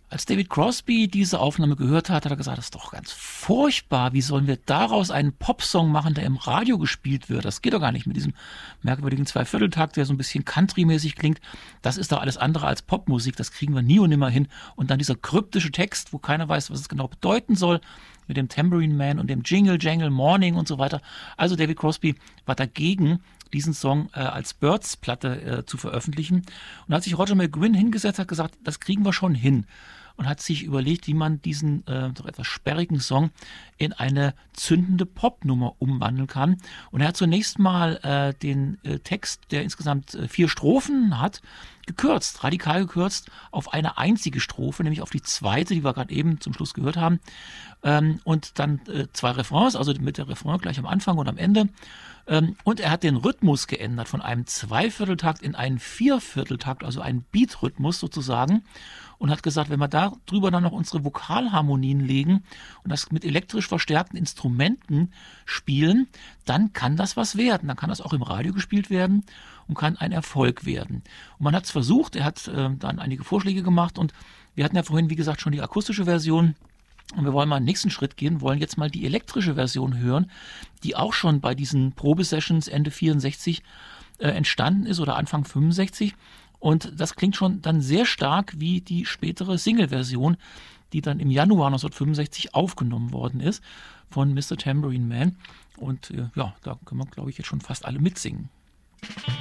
Als David Crosby diese Aufnahme gehört hat, hat er gesagt, das ist doch ganz furchtbar. Wie sollen wir daraus einen Popsong machen, der im Radio gespielt wird? Das geht doch gar nicht mit diesem merkwürdigen Zweivierteltakt, der so ein bisschen Country-mäßig klingt. Das ist doch alles andere als Popmusik. Das kriegen wir nie und nimmer hin. Und dann dieser kryptische Text, wo keiner weiß, was es genau bedeuten soll, mit dem Tambourine Man und dem Jingle, Jangle, Morning und so weiter. Also David Crosby war dagegen, diesen Song als Birds-Platte zu veröffentlichen. Und hat sich Roger McGuinn hingesetzt, hat gesagt, das kriegen wir schon hin. Und hat sich überlegt, wie man diesen doch etwas sperrigen Song in eine zündende Popnummer umwandeln kann. Und er hat zunächst mal den Text, der insgesamt 4 Strophen hat, gekürzt, radikal gekürzt auf eine einzige Strophe, nämlich auf die zweite, die wir gerade eben zum Schluss gehört haben. Und dann 2 Refrains, also mit der Refrain gleich am Anfang und am Ende. Und er hat den Rhythmus geändert von einem Zweivierteltakt in einen Viervierteltakt, also einen Beat-Rhythmus sozusagen. Und hat gesagt, wenn wir da drüber dann noch unsere Vokalharmonien legen und das mit elektrisch verstärkten Instrumenten spielen, dann kann das was werden. Dann kann das auch im Radio gespielt werden und kann ein Erfolg werden. Und man hat es versucht, er hat dann einige Vorschläge gemacht und wir hatten ja vorhin, wie gesagt, schon die akustische Version. Und wir wollen mal einen nächsten Schritt gehen, wollen jetzt mal die elektrische Version hören, die auch schon bei diesen Probesessions Ende 64 entstanden ist oder Anfang 65. Und das klingt schon dann sehr stark wie die spätere Single-Version, die dann im Januar 1965 aufgenommen worden ist von Mr. Tambourine Man. Und ja, da können wir, glaube ich, jetzt schon fast alle mitsingen.